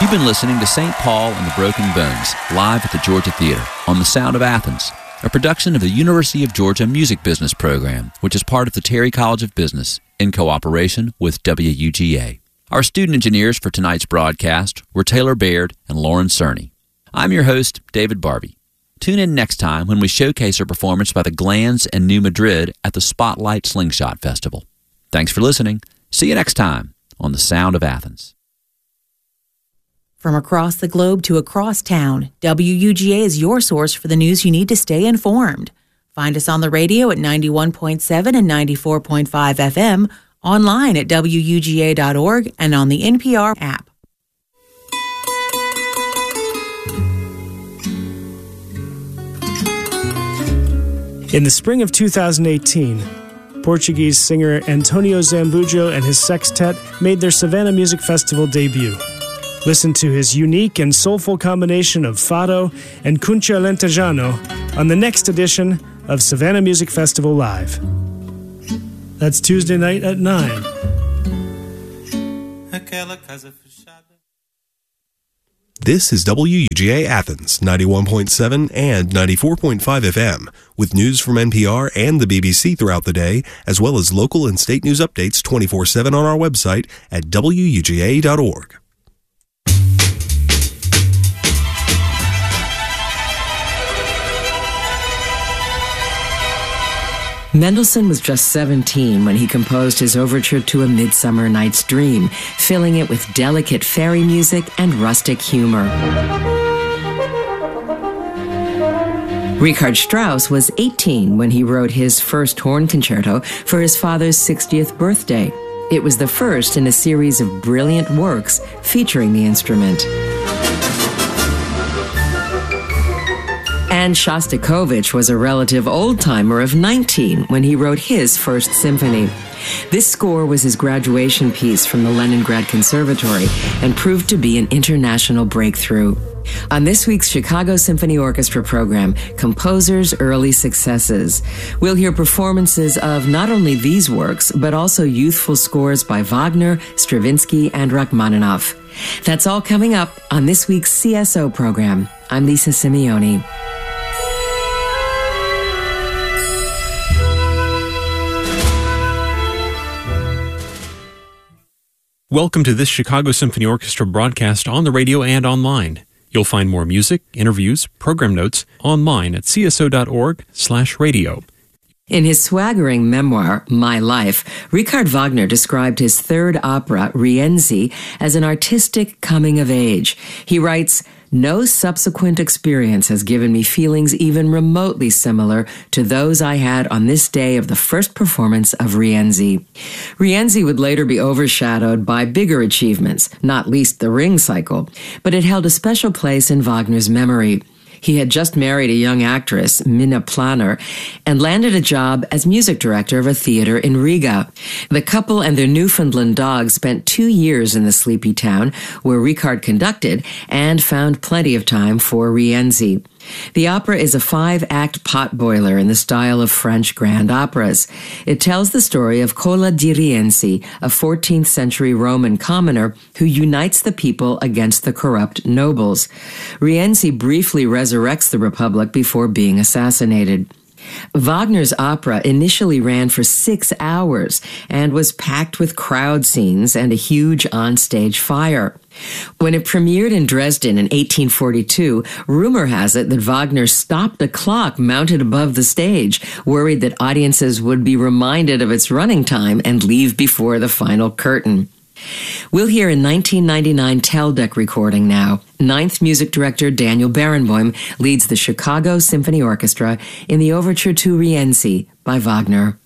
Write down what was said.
You've been listening to St. Paul and the Broken Bones, live at the Georgia Theater on The Sound of Athens, a production of the University of Georgia Music Business Program, which is part of the Terry College of Business in cooperation with WUGA. Our student engineers for tonight's broadcast were Taylor Baird and Lauren Cerny. I'm your host, David Barbie. Tune in next time when we showcase a performance by the Glands and New Madrid at the Spotlight Slingshot Festival. Thanks for listening. See you next time on The Sound of Athens. From across the globe to across town, WUGA is your source for the news you need to stay informed. Find us on the radio at 91.7 and 94.5 FM, online at WUGA.org, and on the NPR app. In the spring of 2018, Portuguese singer Antonio Zambujo and his sextet made their Savannah Music Festival debut. Listen to his unique and soulful combination of fado and cuncha lentejano on the next edition of Savannah Music Festival Live. That's Tuesday night at 9. This is WUGA Athens, 91.7 and 94.5 FM, with news from NPR and the BBC throughout the day, as well as local and state news updates 24/7 on our website at WUGA.org. Mendelssohn was just 17 when he composed his overture to A Midsummer Night's Dream, filling it with delicate fairy music and rustic humor. Richard Strauss was 18 when he wrote his first horn concerto for his father's 60th birthday. It was the first in a series of brilliant works featuring the instrument. And Shostakovich was a relative old-timer of 19 when he wrote his first symphony. This score was his graduation piece from the Leningrad Conservatory and proved to be an international breakthrough. On this week's Chicago Symphony Orchestra program, Composers' Early Successes, we'll hear performances of not only these works, but also youthful scores by Wagner, Stravinsky, and Rachmaninoff. That's all coming up on this week's CSO program. I'm Lisa Simeone. Welcome to this Chicago Symphony Orchestra broadcast on the radio and online. You'll find more music, interviews, program notes online at cso.org/radio. In his swaggering memoir, My Life, Richard Wagner described his third opera, Rienzi, as an artistic coming of age. He writes, "No subsequent experience has given me feelings even remotely similar to those I had on this day of the first performance of Rienzi." Rienzi would later be overshadowed by bigger achievements, not least the Ring Cycle, but it held a special place in Wagner's memory. He had just married a young actress, Minna Planer, and landed a job as music director of a theater in Riga. The couple and their Newfoundland dog spent 2 years in the sleepy town, where Richard conducted, and found plenty of time for Rienzi. The opera is a 5-act potboiler in the style of French grand operas. It tells the story of Cola di Rienzi, a 14th century Roman commoner who unites the people against the corrupt nobles. Rienzi briefly resurrects the Republic before being assassinated. Wagner's opera initially ran for 6 hours and was packed with crowd scenes and a huge onstage fire. When it premiered in Dresden in 1842, rumor has it that Wagner stopped a clock mounted above the stage, worried that audiences would be reminded of its running time and leave before the final curtain. We'll hear a 1999 Teldec recording now. Ninth music director Daniel Barenboim leads the Chicago Symphony Orchestra in the overture to Rienzi by Wagner.